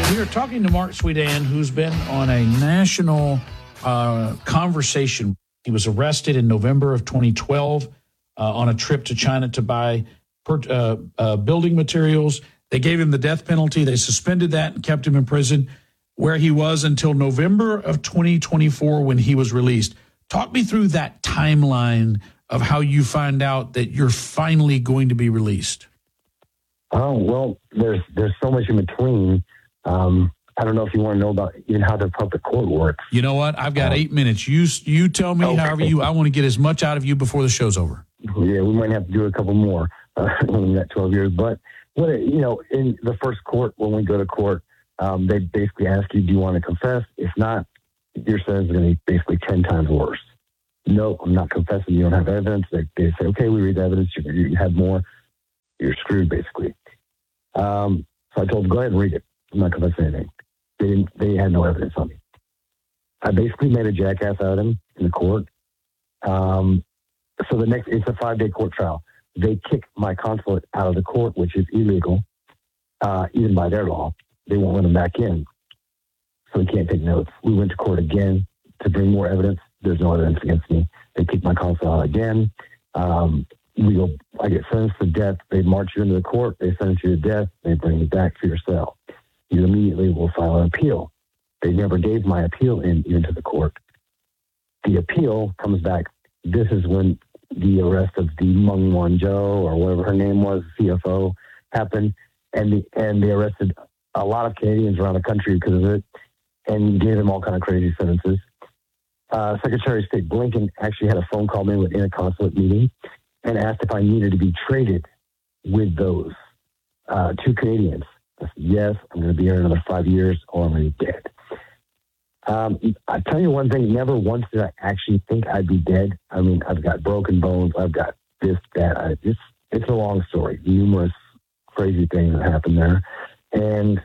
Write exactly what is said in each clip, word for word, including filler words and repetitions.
We are talking to Mark Sweetan, who's been on a national uh, conversation. He was arrested in November of twenty twelve uh, on a trip to China to buy per, uh, uh, building materials. They gave him the death penalty. They suspended that and kept him in prison, where he was until November of twenty twenty-four when he was released. Talk me through that timeline of how you find out that you're finally going to be released. Oh, well, there's there's so much in between. Um, I don't know if you want to know about even how the public court works. You know what? I've got um, eight minutes. You you tell me okay. however you. I want to get as much out of you before the show's over. Yeah, we might have to do a couple more uh, when we got twelve years. But what you know, in the first court, when we go to court, um, they basically ask you, "Do you want to confess?" If not, your sentence is going to be basically ten times worse. No, I'm not confessing. You don't have evidence. They, they say, "Okay, we read the evidence. You, you have more. You're screwed," basically. Um, so I told them, "Go ahead and read it. I'm not confessing anything." They didn't, they had no evidence on me. I basically made a jackass out of him in the court. Um, so the next, it's a five-day court trial. They kick my consulate out of the court, which is illegal, uh, even by their law. They won't let him back in, so he can't take notes. We went to court again to bring more evidence. There's no evidence against me. They kick my consulate out again. Um, we go. I get sentenced to death. They march you into the court. They sentence you to death. They bring you back to your cell. You immediately will file an appeal. They never gave my appeal in into the court. The appeal comes back. This is when the arrest of the Meng Wanzhou, or whatever her name was, C F O, happened, and the, and they arrested a lot of Canadians around the country because of it, and gave them all kind of crazy sentences. Uh, Secretary of State Blinken actually had a phone call me in a consulate meeting and asked if I needed to be traded with those uh, two Canadians. I said, yes, I'm going to be here another five years or I'm going to be dead. Um, I tell you one thing, never once did I actually think I'd be dead. I mean, I've got broken bones. I've got this, that. I, it's, it's a long story. Numerous crazy things that happened there. And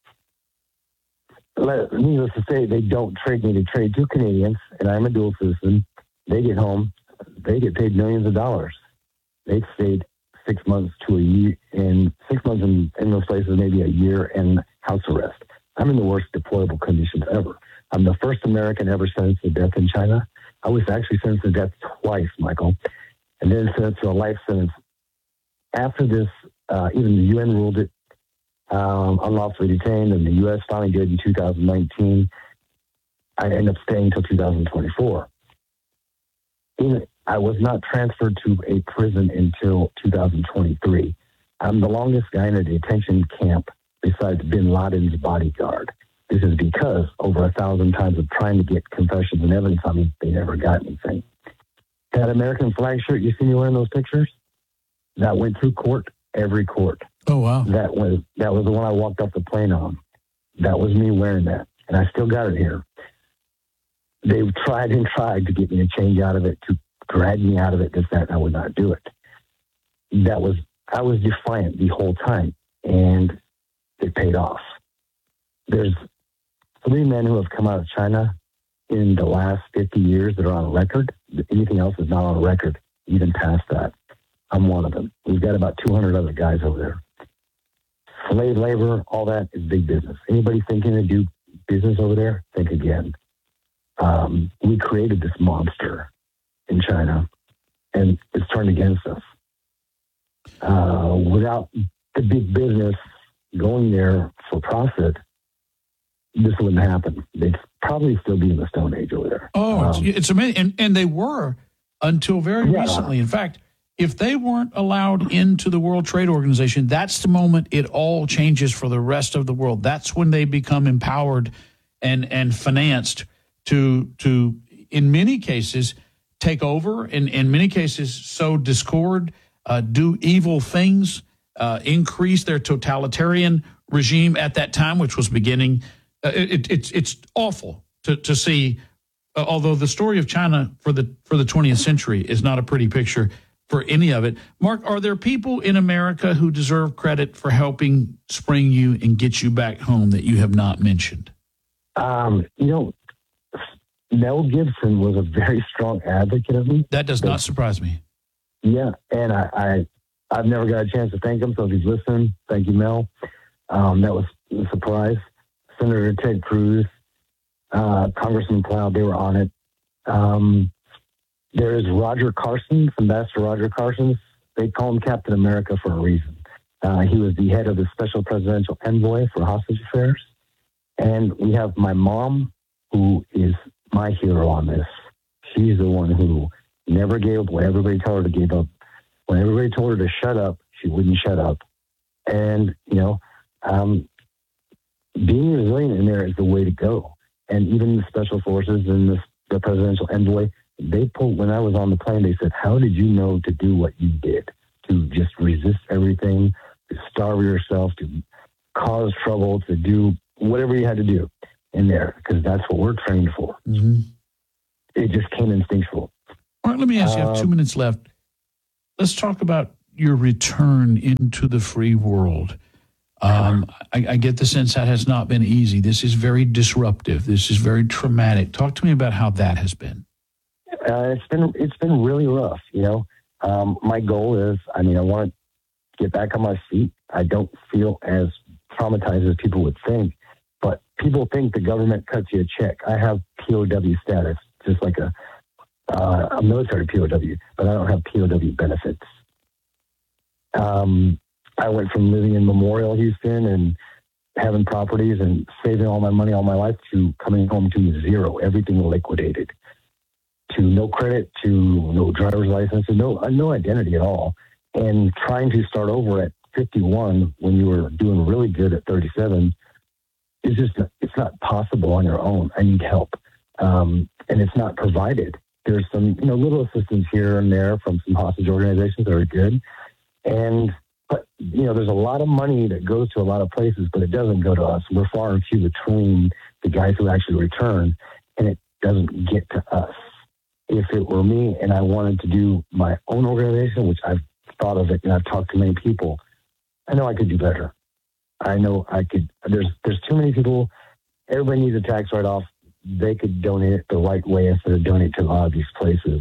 let, needless to say, they don't trade me. They trade two Canadians, and I'm a dual citizen. They get home. They get paid millions of dollars. They've stayed six months to a year, and six months in, in those places, maybe a year in house arrest. I'm in the worst deployable conditions ever. I'm the first American ever sentenced to death in China. I was actually sentenced to death twice, Michael, and then sentenced to a life sentence. After this, uh, even the U N ruled it um, unlawfully detained, and the U S finally did in two thousand nineteen. I ended up staying until two thousand twenty-four. Even, I was not transferred to a prison until two thousand twenty-three. I'm the longest guy in a detention camp besides bin Laden's bodyguard. This is because over a thousand times of trying to get confessions and evidence on me, they never got anything. That American flag shirt you see me wearing those pictures, that went through court, every court. Oh, wow. That was, that was the one I walked off the plane on. That was me wearing that, and I still got it here. They tried and tried to get me to change out of it, to drag me out of it, this, that, and I would not do it. That was, I was defiant the whole time, and it paid off. There's three men who have come out of China in the last fifty years that are on record. Anything else is not on record, even past that. I'm one of them. We've got about two hundred other guys over there. Slave labor, all that is big business. Anybody thinking to do business over there, think again. Um, we created this monster in China, and it's turned against us. Uh, without the big business going there for profit, this wouldn't happen. They'd probably still be in the Stone Age over there. Oh, um, it's, it's amazing. And, and they were until very yeah. recently. In fact, if they weren't allowed into the World Trade Organization, that's the moment it all changes for the rest of the world. That's when they become empowered and, and financed to, to, in many cases, take over, in, in many cases, sow discord, uh, do evil things, uh, increase their totalitarian regime at that time, which was beginning. Uh, it, it's it's awful to to see. Uh, although the story of China for the for the twentieth century is not a pretty picture for any of it. Mark, are there people in America who deserve credit for helping spring you and get you back home that you have not mentioned? Um, you know, Mel Gibson was a very strong advocate of me. That does not surprise me. Yeah, and I, I I've never got a chance to thank him. So if he's listening, thank you, Mel. Um, that was a surprise. Senator Ted Cruz, uh, Congressman Cloud, they were on it. Um, there is Roger Carson, Ambassador Roger Carson. They call him Captain America for a reason. Uh, he was the head of the Special Presidential Envoy for Hostage Affairs. And we have my mom, who is my hero on this. She's the one who never gave up when everybody told her to give up. When everybody told her to shut up, she wouldn't shut up. And, you know, um, being resilient in there is the way to go. And even the special forces and the, the presidential envoy, they pulled, when I was on the plane, they said, how did you know to do what you did? To just resist everything, to starve yourself, to cause trouble, to do whatever you had to do in there, because that's what we're trained for. Mm-hmm. It just came instinctual. All right, let me ask you, I have two minutes left. Let's talk about your return into the free world. Um, I, I get the sense that has not been easy. This is very disruptive. This is very traumatic. Talk to me about how that has been. Uh, it's been it's been really rough. You know, um, my goal is, I mean, I want to get back on my feet. I don't feel as traumatized as people would think, but people think the government cuts you a check. I have P O W status, just like a uh, a military P O W, but I don't have P O W benefits. Um, I went from living in Memorial, Houston, and having properties and saving all my money all my life to coming home to zero, everything liquidated, to no credit, to no driver's license, and no no identity at all, and trying to start over at fifty-one when you were doing really good at thirty-seven is just, it's not possible on your own. I need help, um, and it's not provided. There's some, you know, little assistance here and there from some hostage organizations that are good, and but you know, there's a lot of money that goes to a lot of places, but it doesn't go to us. We're far and few between the guys who actually return, and it doesn't get to us. If it were me and I wanted to do my own organization, which I've thought of it and I've talked to many people, I know I could do better. I know I could. There's there's too many people. Everybody needs a tax write-off. They could donate it the right way instead of donate to a lot of these places.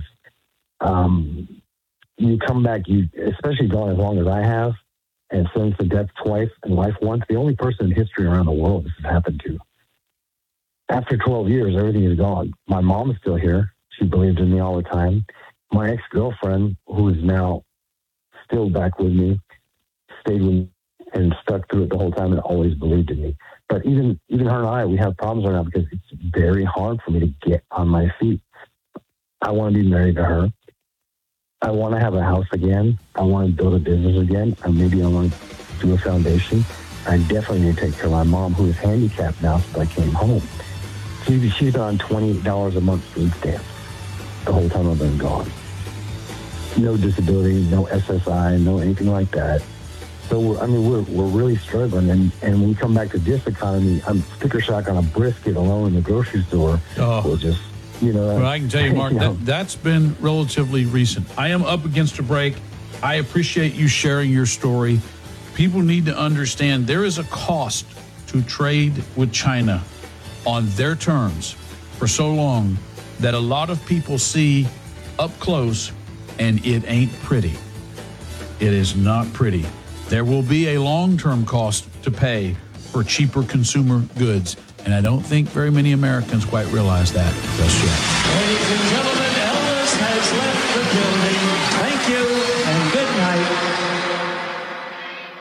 Um, you come back, you especially gone as long as I have, and since the death twice and life once, the only person in history around the world this has happened to. After twelve years, everything is gone. My mom is still here. She believed in me all the time. My ex-girlfriend, who is now still back with me, stayed with me and stuck through it the whole time and always believed in me. But even even her and I, we have problems right now because it's very hard for me to get on my feet. I want to be married to her. I want to have a house again. I want to build a business again. And maybe I want to do a foundation. I definitely need to take care of my mom, who is handicapped now since I came home. She, she's been on twenty-eight dollars a month food stamps the whole time I've been gone. No disability, no S S I, no anything like that. So, we're, I mean, we're we're really struggling. And, and when we come back to this economy, I'm sticker shock on a brisket alone in the grocery store. Oh. We'll just, you know. Well, I can tell you, Mark, you know. that, that's been relatively recent. I am up against a break. I appreciate you sharing your story. People need to understand there is a cost to trade with China on their terms for so long that a lot of people see up close, and it ain't pretty. It is not pretty. There will be a long-term cost to pay for cheaper consumer goods, and I don't think very many Americans quite realize that just yet. Ladies and gentlemen, Elvis has left the building. Thank you and good night.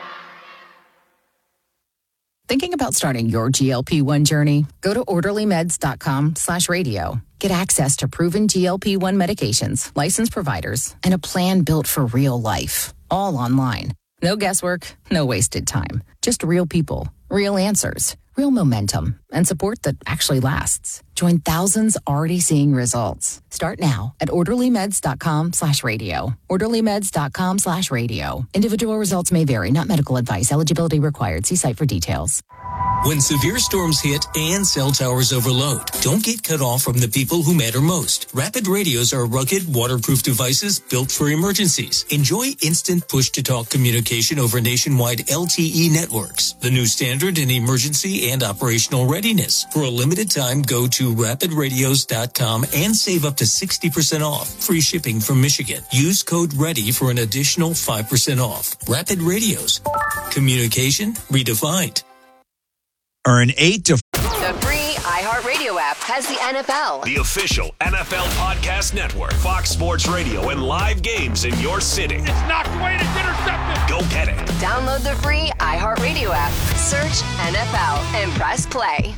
Thinking about starting your G L P one journey? Go to orderlymeds.com slash radio. Get access to proven G L P one medications, licensed providers, and a plan built for real life. All online. No guesswork, no wasted time. Just real people, real answers, real momentum, and support that actually lasts. Join thousands already seeing results. Start now at orderlymeds.com slash radio. orderlymeds.com slash radio. Individual results may vary, not medical advice. Eligibility required. See site for details. When severe storms hit and cell towers overload, don't get cut off from the people who matter most. Rapid radios are rugged, waterproof devices built for emergencies. Enjoy instant push-to-talk communication over nationwide L T E networks, the new standard in emergency and operational readiness. For a limited time, go to rapid radios dot com and save up to sixty percent off. Free shipping from Michigan. Use code READY for an additional five percent off. Rapid Radios. Communication redefined. Earn eight to... The free iHeartRadio app has the N F L. The official N F L podcast network. Fox Sports Radio and live games in your city. It's knocked away and it's intercepted. Go get it. Download the free iHeartRadio app. Search N F L and press play.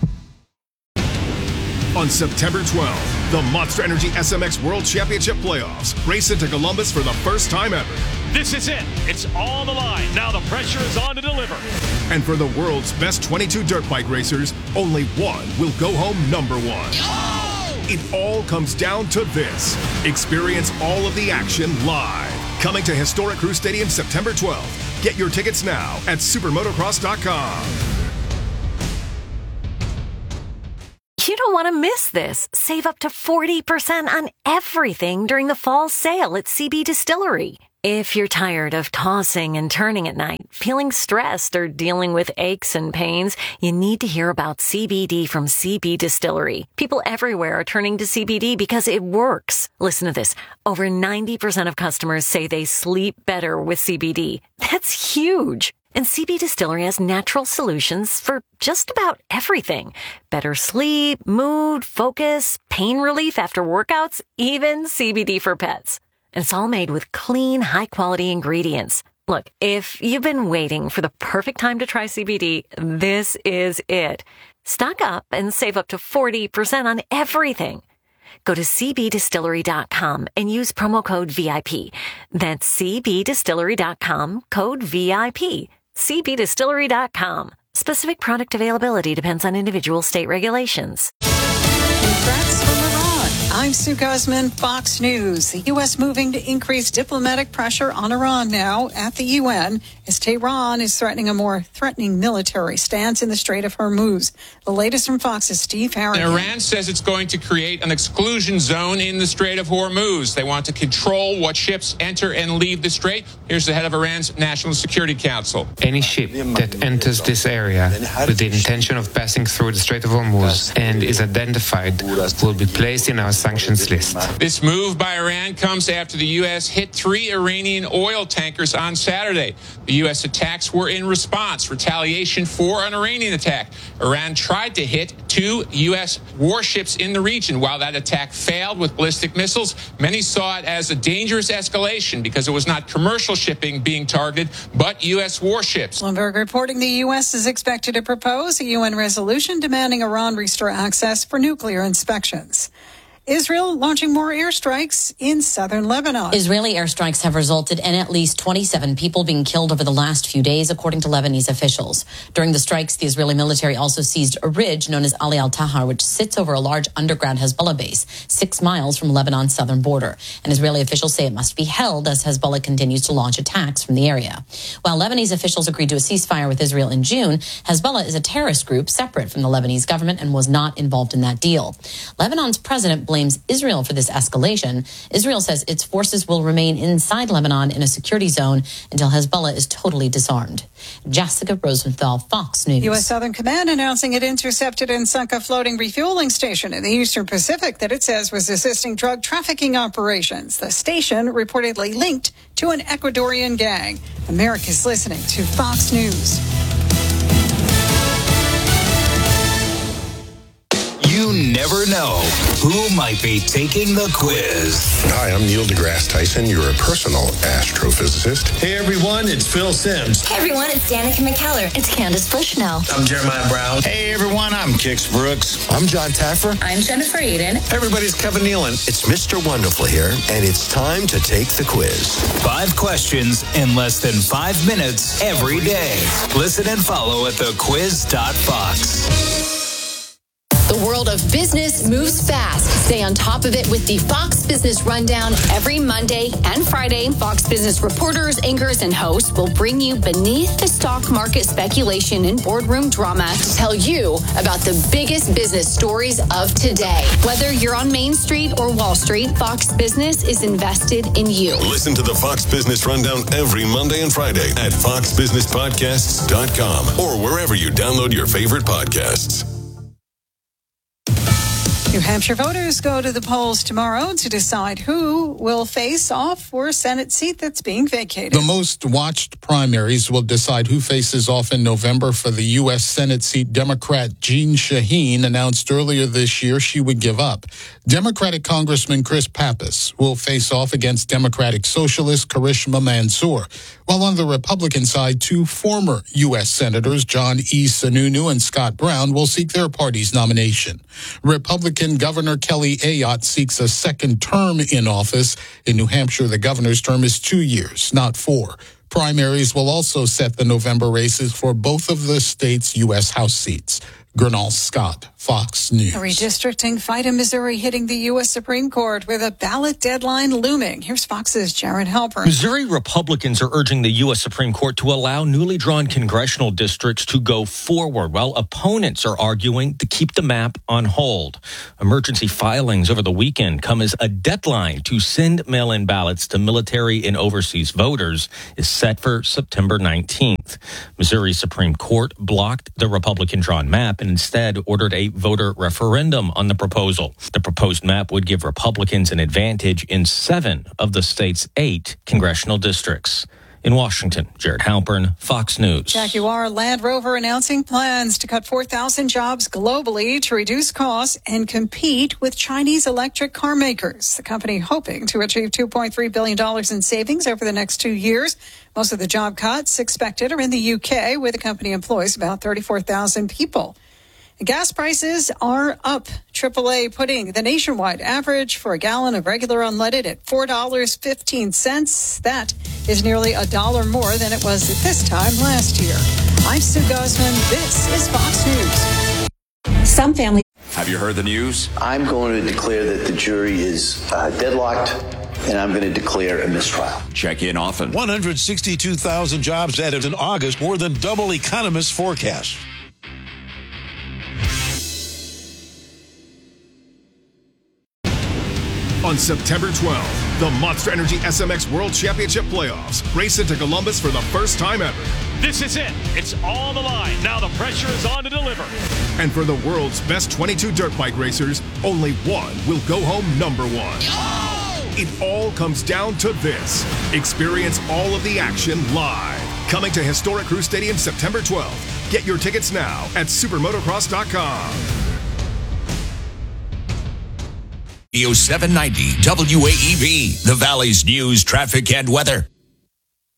On September twelfth, the Monster Energy S M X World Championship Playoffs race into Columbus for the first time ever. This is it. It's on the line. Now the pressure is on to deliver. And for the world's best twenty-two dirt bike racers, only one will go home number one. Oh! It all comes down to this. Experience all of the action live. Coming to historic Crew Stadium September twelfth. Get your tickets now at supermotocross dot com. You don't want to miss this. Save up to forty percent on everything during the fall sale at C B Distillery. If you're tired of tossing and turning at night, feeling stressed, or dealing with aches and pains, you need to hear about C B D from C B Distillery. People everywhere are turning to C B D because it works. Listen to this. Over ninety percent of customers say they sleep better with C B D. That's huge. And C B Distillery has natural solutions for just about everything. Better sleep, mood, focus, pain relief after workouts, even C B D for pets. And it's all made with clean, high-quality ingredients. Look, if you've been waiting for the perfect time to try C B D, this is it. Stock up and save up to forty percent on everything. Go to c b distillery dot com and use promo code V I P. That's c b distillery dot com, code V I P. c b distillery dot com. Specific product availability depends on individual state regulations. Congrats from Iran. I'm Sue Guzman, Fox News. The U S moving to increase diplomatic pressure on Iran now at the U N as Tehran is threatening a more threatening military stance in the Strait of Hormuz. The latest from Fox's Steve Harrigan. Iran says it's going to create an exclusion zone in the Strait of Hormuz. They want to control what ships enter and leave the strait. Here's the head of Iran's National Security Council. Any ship that enters this area with the intention of passing through the Strait of Hormuz and is identified will be placed in our sanctions list. This move by Iran comes after the U S hit three Iranian oil tankers on Saturday. The U S attacks were in response, retaliation for an Iranian attack. Iran tried to hit two U S warships in the region. While that attack failed with ballistic missiles, many saw it as a dangerous escalation because it was not commercial shipping being targeted, but U S warships. Bloomberg reporting the U S is expected to propose a U N resolution demanding Iran restore access for nuclear inspections. Israel launching more airstrikes in southern Lebanon. Israeli airstrikes have resulted in at least twenty-seven people being killed over the last few days, according to Lebanese officials. During the strikes, the Israeli military also seized a ridge known as Ali al-Tahar, which sits over a large underground Hezbollah base, six miles from Lebanon's southern border. And Israeli officials say it must be held as Hezbollah continues to launch attacks from the area. While Lebanese officials agreed to a ceasefire with Israel in June, Hezbollah is a terrorist group separate from the Lebanese government and was not involved in that deal. Lebanon's president blames Israel for this escalation. Israel says its forces will remain inside Lebanon in a security zone until Hezbollah is totally disarmed. Jessica Rosenthal, Fox News. U S. Southern Command announcing it intercepted and sunk a floating refueling station in the Eastern Pacific that it says was assisting drug trafficking operations. The station reportedly linked to an Ecuadorian gang. America's listening to Fox News. You never know who might be taking the quiz. Hi, I'm Neil deGrasse Tyson. You're a personal astrophysicist. Hey, everyone, it's Phil Simms. Hey, everyone, it's Danica McKellar. It's Candace Bushnell. I'm Jeremiah Brown. Hey, everyone, I'm Kix Brooks. I'm John Taffer. I'm Jennifer Aiden. Everybody's Kevin Nealon. It's Mister Wonderful here, and it's time to take the quiz. Five questions in less than five minutes every day. Listen and follow at the quiz dot fox. The world of business moves fast. Stay on top of it with the Fox Business Rundown every Monday and Friday. Fox Business reporters, anchors, and hosts will bring you beneath the stock market speculation and boardroom drama to tell you about the biggest business stories of today. Whether you're on Main Street or Wall Street, Fox Business is invested in you. Listen to the Fox Business Rundown every Monday and Friday at fox business podcasts dot com or wherever you download your favorite podcasts. New Hampshire voters go to the polls tomorrow to decide who will face off for a Senate seat that's being vacated. The most watched primaries will decide who faces off in November for the U S Senate seat Democrat Jeanne Shaheen announced earlier this year she would give up. Democratic Congressman Chris Pappas will face off against Democratic Socialist Karishma Mansour. While on the Republican side, two former U S Senators, John E. Sununu and Scott Brown, will seek their party's nomination. Republican Governor Kelly Ayotte seeks a second term in office. In New Hampshire, the governor's term is two years, not four. Primaries will also set the November races for both of the state's U S House seats. Gernal Scott, Fox News. A redistricting fight in Missouri hitting the U S Supreme Court with a ballot deadline looming. Here's Fox's Jared Halpern. Missouri Republicans are urging the U S Supreme Court to allow newly drawn congressional districts to go forward, while opponents are arguing to keep the map on hold. Emergency filings over the weekend come as a deadline to send mail-in ballots to military and overseas voters is set for September nineteenth. Missouri Supreme Court blocked the Republican-drawn map and instead ordered a voter referendum on the proposal. The proposed map would give Republicans an advantage in seven of the state's eight congressional districts. In Washington, Jared Halpern, Fox News. Jaguar Land Rover announcing plans to cut four thousand jobs globally to reduce costs and compete with Chinese electric car makers. The company hoping to achieve two point three billion dollars in savings over the next two years. Most of the job cuts expected are in the U K, where the company employs about thirty-four thousand people. Gas prices are up. triple A putting the nationwide average for a gallon of regular unleaded at four dollars and fifteen cents. That is nearly a dollar more than it was at this time last year. I'm Sue Gosman. This is Fox News. Some family. Have you heard the news? I'm going to declare that the jury is uh, deadlocked, and I'm going to declare a mistrial. Check in often. one hundred sixty-two thousand jobs added in August, more than double economists' forecast. On September twelfth, the Monster Energy S M X World Championship Playoffs race into Columbus for the first time ever. This is it. It's on the line. Now the pressure is on to deliver. And for the world's best twenty-two dirt bike racers, only one will go home number one. Oh! It all comes down to this. Experience all of the action live. Coming to historic Crew Stadium September twelfth. Get your tickets now at supermotocross dot com. seven ninety W A E V, the Valley's news, traffic, and weather.